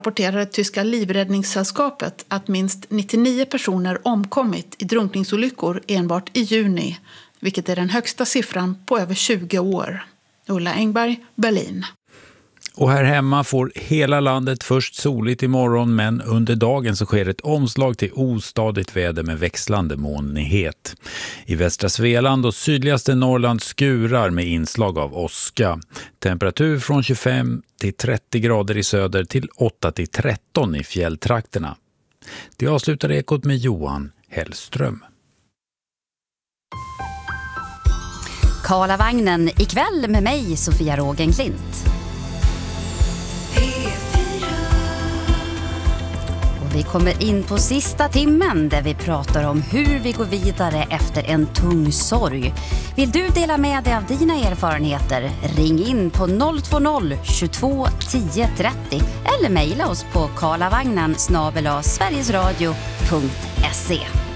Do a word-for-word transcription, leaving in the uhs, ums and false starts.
rapporterade tyska livräddningssällskapet att minst nittionio personer omkommit i drunkningsolyckor enbart i juni, vilket är den högsta siffran på över tjugo år. Ulla Engberg, Berlin. Och här hemma får hela landet först soligt imorgon, men under dagen så sker ett omslag till ostadigt väder med växlande molnighet. I västra Svealand och sydligaste Norrland skurar med inslag av åska. Temperatur från tjugofem till trettio grader i söder till åtta till tretton i fjälltrakterna. Det avslutar Ekot med Johan Hellström. Karlavagnen ikväll med mig, Sofia Rågenklint. Och vi kommer in på sista timmen där vi pratar om hur vi går vidare efter en tung sorg. Vill du dela med dig av dina erfarenheter? Ring in på noll två noll tjugotvå tio trettio eller mejla oss på karlavagnen snabel-a sverigesradio punkt se.